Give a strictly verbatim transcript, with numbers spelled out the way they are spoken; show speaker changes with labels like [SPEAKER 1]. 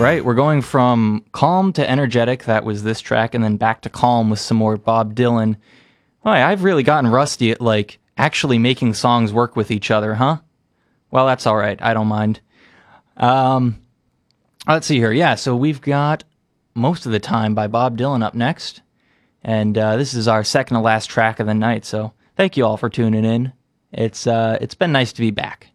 [SPEAKER 1] Right, we're going from calm to energetic. That was this track, and then back to calm with some more Bob Dylan. Boy, I've really gotten rusty at, like, actually making songs work with each other, huh? Well, that's all right. I don't mind. Um, let's see here. Yeah, so we've got Most of the Time by Bob Dylan up next. And uh, this is our second to last track of the night, so thank you all for tuning in. It's uh, It's been nice to be back.